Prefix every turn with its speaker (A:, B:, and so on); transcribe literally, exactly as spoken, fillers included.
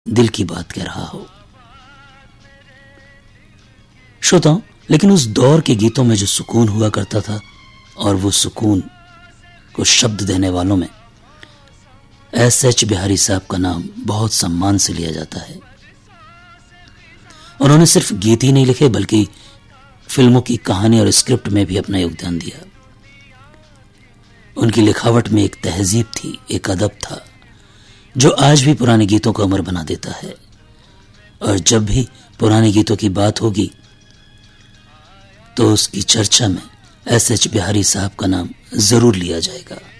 A: दिल की बात कह रहा हो। श्रोताओं, लेकिन उस दौर के गीतों में जो सुकून हुआ करता था और वो सुकून को शब्द देने वालों में एस एच बिहारी साहब का नाम बहुत सम्मान से लिया जाता है। उन्होंने सिर्फ गीत ही नहीं लिखे बल्कि फिल्मों की कहानी और स्क्रिप्ट में भी अपना योगदान दिया। उनकी लिखावट में एक तहजीब थी, एक अदब था जो आज भी पुराने गीतों को अमर बना देता है। और जब भी पुराने गीतों की बात होगी तो उसकी चर्चा में एस एच बिहारी साहब का नाम जरूर लिया जाएगा।